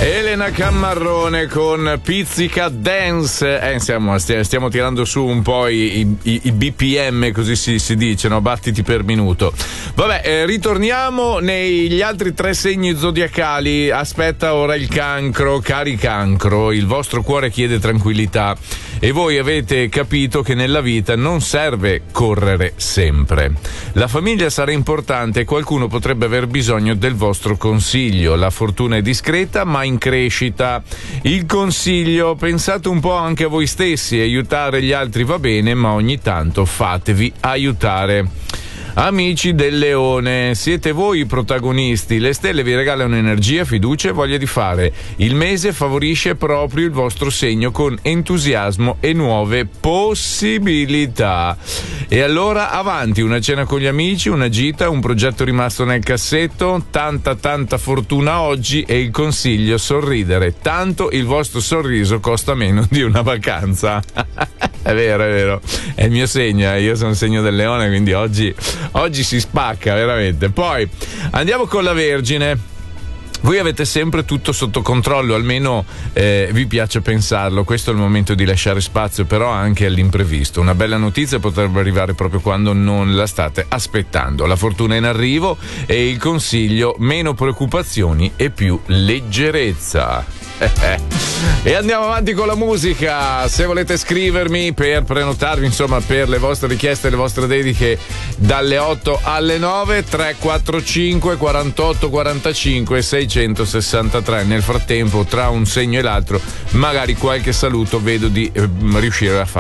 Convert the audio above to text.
Elena Cammarrone con Pizzica Dance. Stiamo tirando su un po' i BPM, così si dice, no? Battiti per minuto. Vabbè, ritorniamo negli altri 3 segni zodiacali. Aspetta ora il Cancro. Cari Cancro, il vostro cuore chiede tranquillità e voi avete capito che nella vita non serve correre sempre. La famiglia sarà importante e qualcuno potrebbe aver bisogno del vostro consiglio. La fortuna è discreta ma in crescita. Il consiglio: pensate un po' anche a voi stessi. Aiutare gli altri va bene, ma ogni tanto fatevi aiutare. Amici del Leone, siete voi i protagonisti. Le stelle vi regalano energia, fiducia e voglia di fare. Il mese favorisce proprio il vostro segno con entusiasmo e nuove possibilità. E allora avanti, una cena con gli amici, una gita, un progetto rimasto nel cassetto, tanta fortuna oggi e il consiglio: sorridere, tanto il vostro sorriso costa meno di una vacanza. È vero, è il mio segno, io sono il segno del Leone, quindi oggi si spacca veramente. Poi andiamo con la Vergine. Voi avete sempre tutto sotto controllo, almeno vi piace pensarlo. Questo è il momento di lasciare spazio però anche all'imprevisto. Una bella notizia potrebbe arrivare proprio quando non la state aspettando. La fortuna è in arrivo e il consiglio: meno preoccupazioni e più leggerezza. E andiamo avanti con la musica. Se volete scrivermi per prenotarvi, insomma, per le vostre richieste e le vostre dediche dalle 8 alle 9, 345 48 45 663. Nel frattempo, tra un segno e l'altro, magari qualche saluto vedo di riuscire a fare.